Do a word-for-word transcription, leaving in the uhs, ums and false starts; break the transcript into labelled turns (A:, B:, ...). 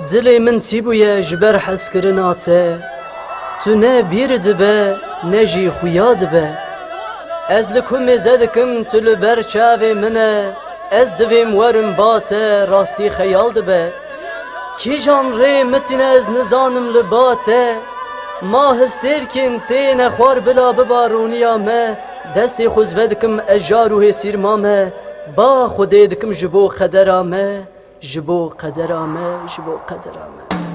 A: Dilê min çîbûye ji ber hezkirina te, tu ne bîr dibe ne jî xuya dibe. Ez li ku mêze dikim tu li ber çavê min e, ez divêm werim ba te rastî xeyal dibe. Kîjan rê mitîne ez nizanim li ba te, ma histêrkên tê nexwar bila bibarûniya me. Destê xwe zve dikim ez jar û hêsîrma me, ba Xwedê dikim ji bo qedera me, ji bo qedera me, ji bo qedera me.